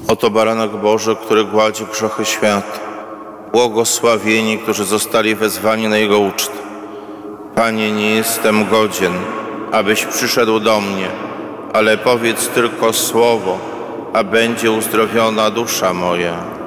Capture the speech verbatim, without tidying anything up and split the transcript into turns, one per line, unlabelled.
Oto baranek Boży, który gładzi grzechy świata. Błogosławieni, którzy zostali wezwani na Jego ucztę. Panie, nie jestem godzien, abyś przyszedł do mnie, ale powiedz tylko słowo, a będzie uzdrowiona dusza moja.